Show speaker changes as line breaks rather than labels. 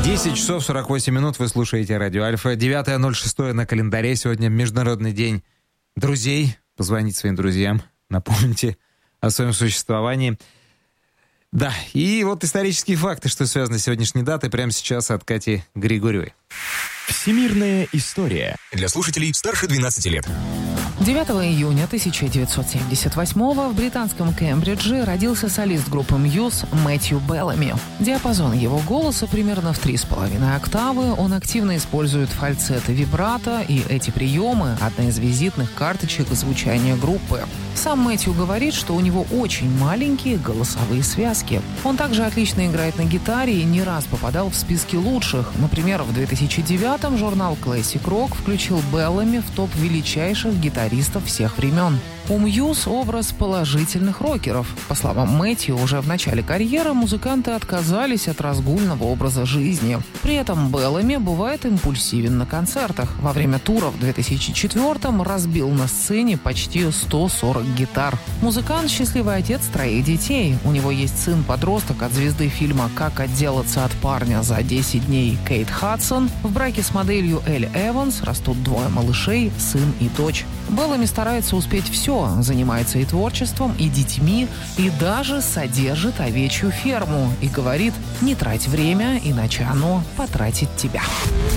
10 часов 48 минут вы слушаете радио Альфа. 9.06 на календаре. Сегодня Международный день друзей. Позвоните своим друзьям, напомните о своем существовании. Да, и вот исторические факты, что связаны с сегодняшней датой, прямо сейчас от Кати Григорьевой.
Всемирная история.
Для слушателей старше 12 лет.
9 июня 1978 в британском Кембридже родился солист группы Muse Мэтью Беллами. Диапазон его голоса примерно в 3,5 октавы. Он активно использует фальцет и вибрато, и эти приемы – одна из визитных карточек звучания группы. Сам Мэтью говорит, что у него очень маленькие голосовые связки. Он также отлично играет на гитаре и не раз попадал в списки лучших. Например, в 2009-м журнал Classic Rock включил Беллами в топ величайших гитаристов всех времен. У Muse образ положительных рокеров. По словам Мэтью, уже в начале карьеры музыканты отказались от разгульного образа жизни. При этом Беллами бывает импульсивен на концертах. Во время тура в 2004-м разбил на сцене почти 140 гитар. Музыкант – счастливый отец 3 детей. У него есть сын-подросток от звезды фильма «Как отделаться от парня за 10 дней» Кейт Хадсон. В браке с моделью Элли Эванс растут 2 малышей, сын и дочь. Беллами старается успеть все. Занимается и творчеством, и детьми, и даже содержит овечью ферму. И говорит: не трать время, иначе оно потратит тебя.